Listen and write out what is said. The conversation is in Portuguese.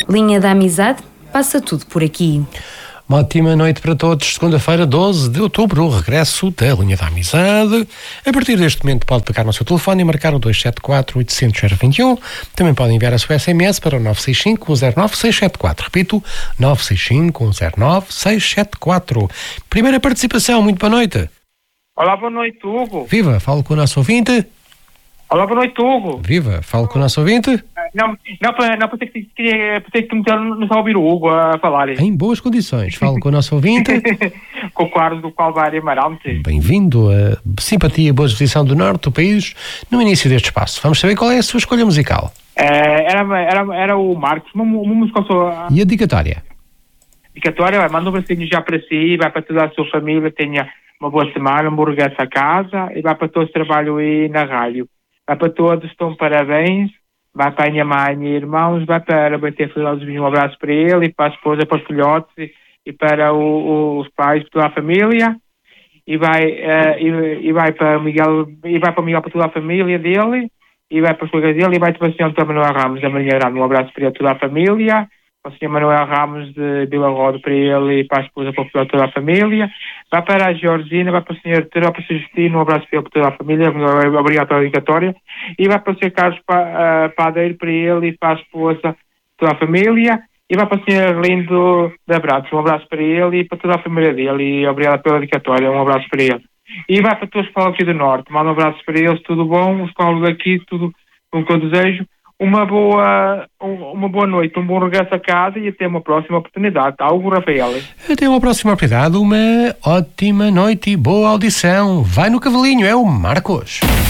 Linha da Amizade, passa tudo por aqui. Uma ótima noite para todos. Segunda-feira, 12 de outubro, o regresso da Linha da Amizade. A partir deste momento pode pegar no seu telefone e marcar o 274-800-021. Também pode enviar a sua SMS para o 965-109-674. Repito, 965-109-674. Primeira participação, muito boa noite. Olá, boa noite, Hugo. Viva, falo com o nosso ouvinte. Olá, boa noite, Hugo. Viva, falo com o nosso ouvinte. Não, pensei que me não estava a ouvir o Hugo a falar. Em boas condições, falo com o nosso ouvinte. Com o Carlos do Calvário Amarante. Bem-vindo a Simpatia e Boa Disposição do Norte do país, no início deste espaço. Vamos saber qual é a sua escolha musical. Era o Marcos, uma música só. E a dedicatória? Dedicatória, manda um bracinho já para si, vai para toda a sua família, tenha uma boa semana, um bom regresso a casa e vai para todos os trabalhos aí na rádio. Vai para todos, estão parabéns. Vai para a minha mãe e irmãos, vai para o BT Fidalzinho, um abraço para ele e para a esposa, para os filhotes e para os pais, para toda a família. E vai para o Miguel, para toda a família dele, e vai para os colegas dele, e vai para o Sr. Manuel Ramos da Marinha Grande, um abraço para ele, toda a família. Para o Sr. Manuel Ramos de Vila Roda para ele e para a esposa, para toda a família. Vai para a Georgina, vai para o Sr. Justino, um abraço para ele, para toda a família, obrigado pela dedicatória. E vai para o Sr. Carlos Padeiro para ele e para a esposa, toda a família. E vai para o Sr. Lindo de Abraço, um abraço para ele e para toda a família dele, e obrigado pela dedicatória, um abraço para ele. E vai para toda a escola aqui do Norte, manda um abraço para eles, tudo bom, os escolas daqui, tudo o que eu desejo. Uma boa noite, um bom regresso a casa e até uma próxima oportunidade. Tá, Hugo Rafael? Até uma próxima oportunidade, uma ótima noite e boa audição. Vai no cavalinho, é o Marcos.